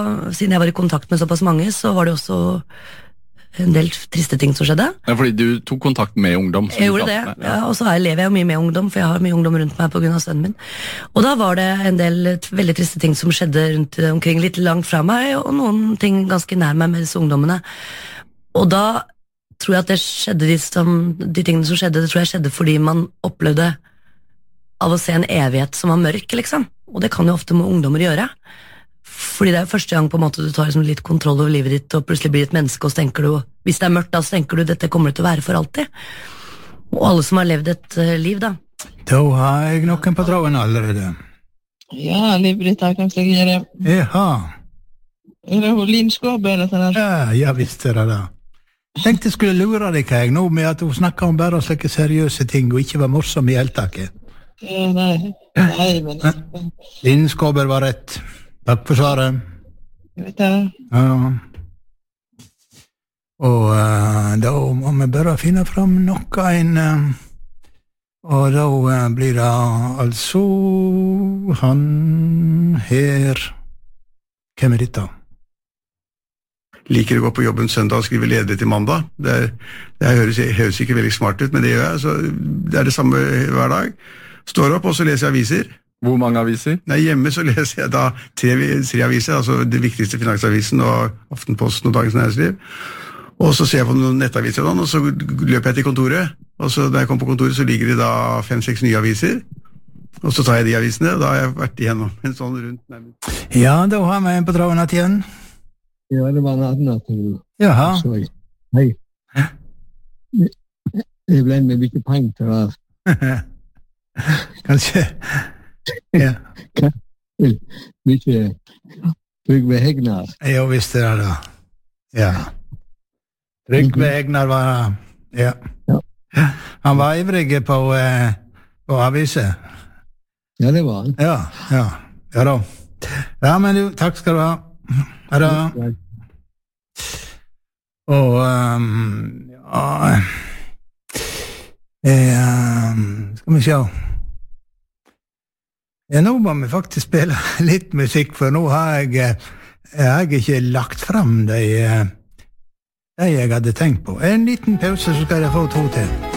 siden jeg var i kontakt med såpass mange, så var det også en del triste ting som skjedde. Ja, fordi du tok kontakt med ungdom. Jeg gjorde det, ja, og så lever jeg jo mye med ungdom, for jeg har mye ungdom rundt meg på grunn av sønnen min. Og da var det en del veldig triste ting som skjedde rundt omkring, litt langt fra meg, og noen ting ganske nær meg med disse ungdommene. Og da tror jeg at det skjedde, de tingene som skjedde, det tror jeg skjedde fordi man opplevde av å se en evighet som var mørk, liksom. Og det kan jo ofte med ungdommer gjøre. Fordi det er første gang på en måte du tar liksom litt kontroll over livet ditt, og plutselig blir et menneske, og så tenker du, hvis det er mørkt da, så tenker du, dette kommer det til å være for alltid. Og alle som har levd et liv da. Da har jeg noen på tråden allerede. Ja, Liv-Britt, her kan jeg gjøre det. Jaha. Er det Linn Skåbe eller sånn her? Ja, visst er det da. Tenkte jeg skulle lure deg her nå med at hun snakket om bare slike seriøse ting, og ikke var morsom i heltaket. Ja, nei, men... Linn Skåber var rett. Takk for svaret. Jeg vet det. Ja. Og da må vi bare finne fram noe og da blir det altså han her. Hvem er dette? Liker å gå på jobben søndag og skrive leder til mandag. Det høres ikke veldig smart ut, men det gjør jeg. Så det er det samme hver dag. Står opp, og så leser jeg aviser. Hvor mange aviser? Nei, hjemme så leser jeg da tre aviser, altså det viktigste Finansavisen og Aftenposten og Dagens Næringsliv. Og så ser jeg på noen nettaviser, og så løper jeg til kontoret. Og så når jeg kommer på kontoret, så ligger det da 5-6 nye aviser. Og så tar jeg de avisene, og da har jeg vært igjennom en sånn rundt nærmest. Ja, da har vi en på traven igjen. Ja, det var natten. Jaha. Hei. Det ble med mye penger til det. Kanskje. Ja. Mye Trygve Hegnar. Ja, visst er det da. Ja. Trygve Hegnar var... Ja. Han var ivrig på aviser. Ja, det var han. Ja da. Ja, men du, takk skal du ha. Ha det. Og, skal vi se. Ja, nå må vi faktisk spille litt musikk, for nå har jeg ikke lagt frem det jeg hadde tenkt på. En liten pause, så skal jeg få 2 til.